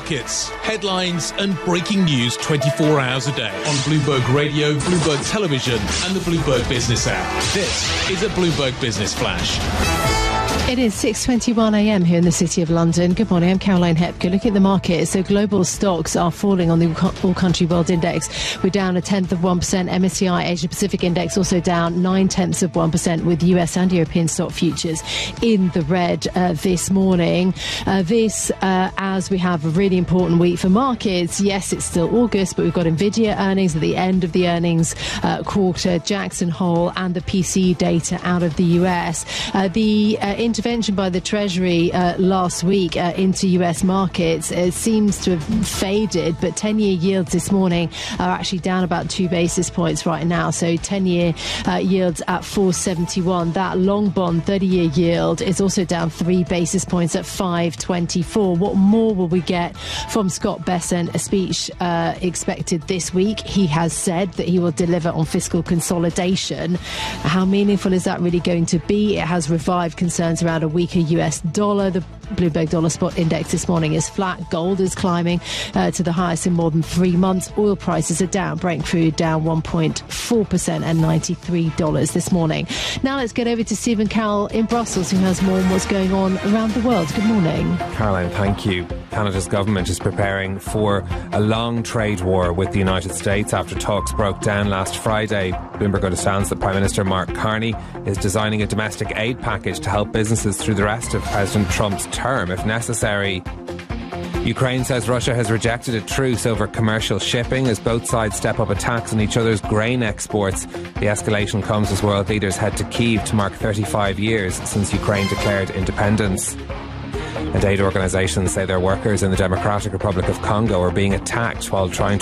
markets, headlines and breaking news 24 hours a day on Bloomberg Radio, Bloomberg Television and the Bloomberg Business app. This is a Bloomberg Business Flash. It is 6:21 a.m. here in the City of London. Good morning, I'm Caroline Hepker. Looking at the market, so global stocks are falling on the All-Country World Index. We're down 0.1%. MSCI Asia Pacific Index also down 0.9%, with US and European stock futures in the red this morning. As we have a really important week for markets. Yes, it's still August, but we've got Nvidia earnings at the end of the earnings quarter, Jackson Hole and the PCE data out of the US. The intervention by the Treasury last week into US markets seems to have faded, but 10-year yields this morning are actually down about 2 basis points right now. So 10-year yields at 4.71. That long bond 30-year yield is also down 3 basis points at 5.24. What more will we get from Scott Bessent? A speech expected this week. He has said that he will deliver on fiscal consolidation. How meaningful is that really going to be? It has revived concerns around a weaker US dollar. The Bloomberg Dollar Spot Index this morning is flat. Gold is climbing to the highest in more than 3 months. Oil prices are down. Brent crude down 1.4% and $93 this morning. Now let's get over to Stephen Carroll in Brussels, who has more on what's going on around the world. Good morning. Caroline, thank you. Canada's government is preparing for a long trade war with the United States after talks broke down last Friday. Bloomberg understands that Prime Minister Mark Carney is designing a domestic aid package to help businesses through the rest of President Trump's term, if necessary. Ukraine says Russia has rejected a truce over commercial shipping as both sides step up attacks on each other's grain exports. The escalation comes as world leaders head to Kyiv to mark 35 years since Ukraine declared independence. And aid organisations say their workers in the Democratic Republic of Congo are being attacked while trying to